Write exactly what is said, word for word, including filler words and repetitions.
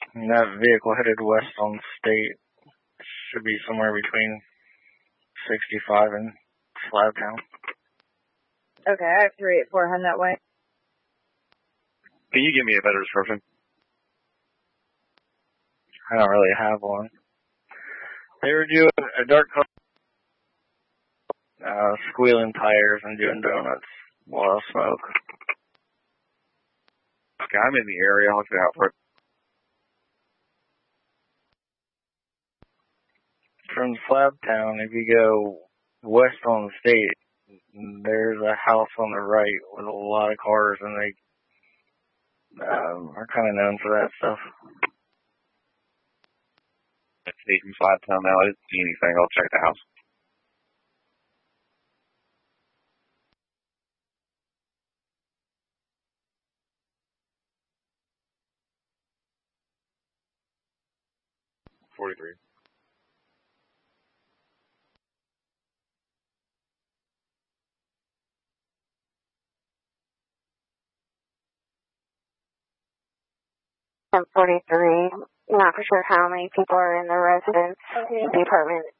And that vehicle headed west on State should be somewhere between sixty-five and Slabtown. Okay, I have three eight four, heading that way. Can you give me a better description? I don't really have one. They were doing a dark color, uh, squealing tires and doing donuts while I smoke. Okay, I'm in the area. I'll look it out for it. From Slabtown, if you go west on the State, there's a house on the right with a lot of cars, and they um, are kind of known for that stuff. It's State from Slabtown now. I didn't see anything. I'll check the house. forty-three. I'm forty-three. Not for sure how many people are in the residence. The apartment